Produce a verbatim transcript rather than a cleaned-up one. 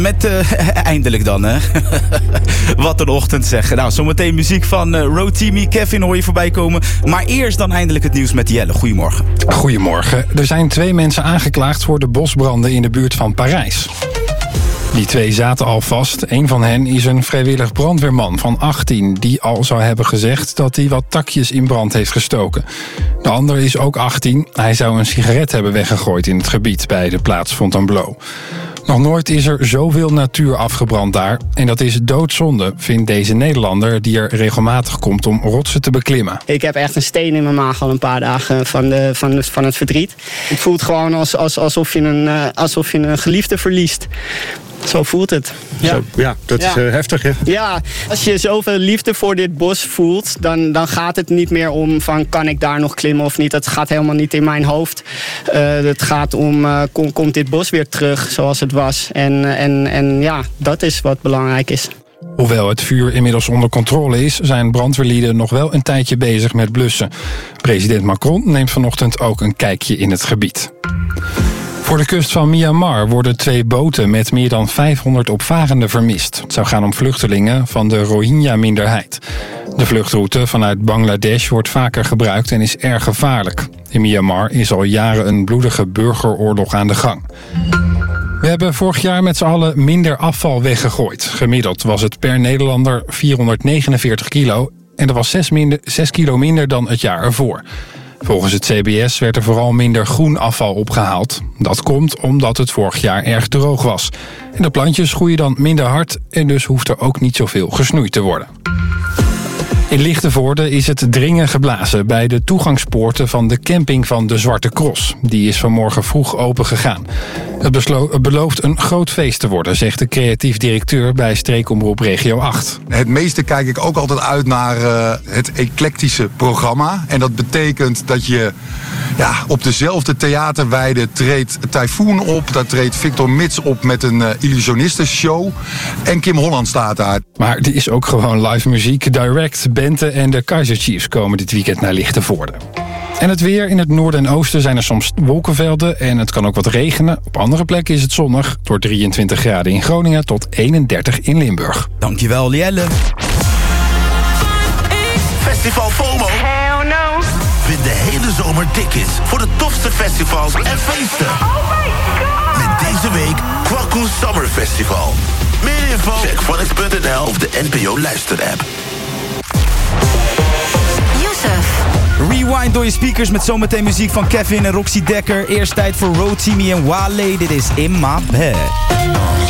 Met uh, eindelijk dan, hè. Wat een ochtend zeg. Nou, zometeen muziek van uh, Rotimi, Kevin hoor je voorbij komen. Maar eerst dan eindelijk het nieuws met Jelle. Goedemorgen. Goedemorgen. Er zijn twee mensen aangeklaagd voor de bosbranden in de buurt van Parijs. Die twee zaten al vast. Een van hen is een vrijwillig brandweerman van achttien... die al zou hebben gezegd dat hij wat takjes in brand heeft gestoken. De ander is ook achttien. Hij zou een sigaret hebben weggegooid in het gebied bij de plaats Fontainebleau. Nog nooit is er zoveel natuur afgebrand daar. En dat is doodzonde, vindt deze Nederlander... die er regelmatig komt om rotsen te beklimmen. Ik heb echt een steen in mijn maag al een paar dagen van, de, van, van het verdriet. Het voelt gewoon als, als, alsof, je een, uh, alsof je een geliefde verliest. Zo voelt het. Ja, Zo, ja dat ja. is uh, heftig, hè? Ja, als je zoveel liefde voor dit bos voelt... Dan, dan gaat het niet meer om van kan ik daar nog klimmen of niet. Dat gaat helemaal niet in mijn hoofd. Uh, het gaat om, uh, kom, komt dit bos weer terug zoals het was. En, en, en ja, dat is wat belangrijk is. Hoewel het vuur inmiddels onder controle is... zijn brandweerlieden nog wel een tijdje bezig met blussen. President Macron neemt vanochtend ook een kijkje in het gebied. Voor de kust van Myanmar worden twee boten met meer dan vijfhonderd opvarenden vermist. Het zou gaan om vluchtelingen van de Rohingya-minderheid. De vluchtroute vanuit Bangladesh wordt vaker gebruikt en is erg gevaarlijk. In Myanmar is al jaren een bloedige burgeroorlog aan de gang. We hebben vorig jaar met z'n allen minder afval weggegooid. Gemiddeld was het per Nederlander vierhonderdnegenenveertig kilo... en dat was zes, minder, zes kilo minder dan het jaar ervoor. Volgens het C B S werd er vooral minder groen afval opgehaald. Dat komt omdat het vorig jaar erg droog was. En de plantjes groeien dan minder hard en dus hoeft er ook niet zoveel gesnoeid te worden. In Lichtenvoorde is het dringen geblazen bij de toegangspoorten van de camping van de Zwarte Cross. Die is vanmorgen vroeg open gegaan. Het, beslo- het belooft een groot feest te worden, zegt de creatief directeur bij Streekomroep Regio acht. Het meeste kijk ik ook altijd uit naar uh, het eclectische programma. En dat betekent dat je ja, op dezelfde theaterweide treedt Typhoon op. Daar treedt Victor Mits op met een uh, illusionistenshow. En Kim Holland staat daar. Maar er is ook gewoon live muziek. Direct, Bente en de Kaiser Chiefs komen dit weekend naar Lichtenvoorde. En het weer. In het noorden en oosten zijn er soms wolkenvelden en het kan ook wat regenen. Op andere plekken is het zonnig. Door drieëntwintig graden in Groningen tot eenendertig in Limburg. Dankjewel, Jelle. Festival FOMO. Hell no. Vind de hele zomer tickets voor de tofste festivals en feesten. Oh my god. Met deze week Kwaku Summer Festival. Meer info check Phonics punt n l of de N P O luisterapp. Rewind door je speakers met zometeen muziek van Kevin en Roxy Dekker. Eerst tijd voor Rotimi en Wale. Dit is In My Bed.